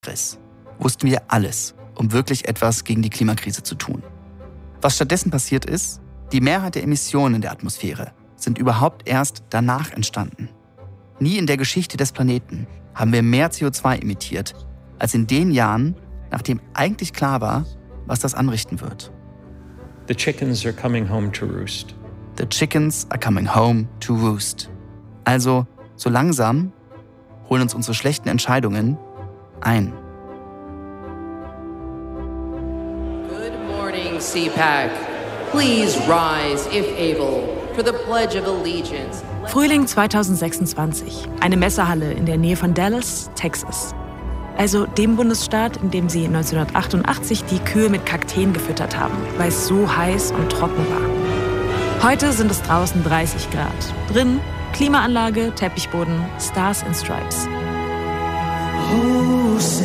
wussten wir alles, um wirklich etwas gegen die Klimakrise zu tun. Was stattdessen passiert ist, die Mehrheit der Emissionen in der Atmosphäre sind überhaupt erst danach entstanden. Nie in der Geschichte des Planeten haben wir mehr CO2 emittiert, als in den Jahren, nachdem eigentlich klar war, was das anrichten wird. The chickens are coming home to roost. The chickens are coming home to roost. Also, so langsam holen uns unsere schlechten Entscheidungen ein. Good morning, CPAC. Please rise, if able, for the Pledge of Allegiance. Frühling 2026. Eine Messehalle in der Nähe von Dallas, Texas. Also dem Bundesstaat, in dem sie 1988 die Kühe mit Kakteen gefüttert haben, weil es so heiß und trocken war. Heute sind es draußen 30 Grad. Drin Klimaanlage, Teppichboden, Stars and Stripes. Oh, say,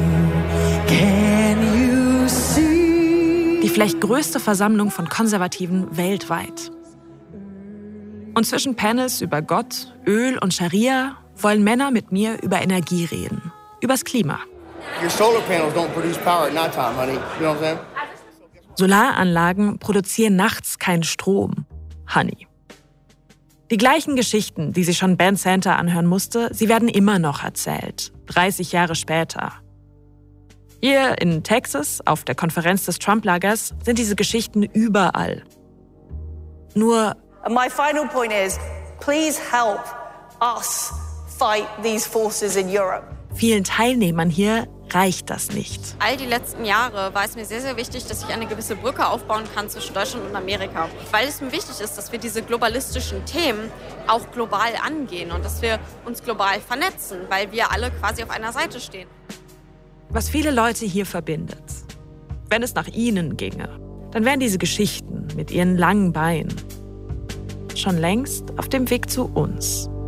can you see? Die vielleicht größte Versammlung von Konservativen weltweit. Und zwischen Panels über Gott, Öl und Scharia wollen Männer mit mir über Energie reden. Übers Klima. Your solar panels don't produce power at nighttime, honey. You know what I'm saying? Solaranlagen produzieren nachts keinen Strom. Honey. Die gleichen Geschichten, die sie schon Ben Santa anhören musste, sie werden immer noch erzählt. 30 Jahre später. Hier in Texas, auf der Konferenz des Trump-Lagers, sind diese Geschichten überall. Nur My final point is, please help us fight these forces in Europe. vielen Teilnehmern hier reicht das nicht. All die letzten Jahre war es mir sehr, sehr wichtig, dass ich eine gewisse Brücke aufbauen kann zwischen Deutschland und Amerika. Weil es mir wichtig ist, dass wir diese globalistischen Themen auch global angehen und dass wir uns global vernetzen, weil wir alle quasi auf einer Seite stehen. Was viele Leute hier verbindet. Wenn es nach ihnen ginge, dann wären diese Geschichten mit ihren langen Beinen schon längst auf dem Weg zu uns.